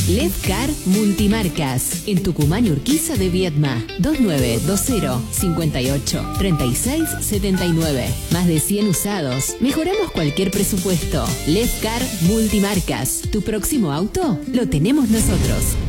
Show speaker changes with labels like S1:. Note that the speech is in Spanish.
S1: Ledcar Multimarcas, en Tucumán y Urquiza de Viedma, 2920-58-3679. Más de 100 usados. Mejoramos cualquier presupuesto. Ledcar Multimarcas. Tu próximo auto lo tenemos nosotros.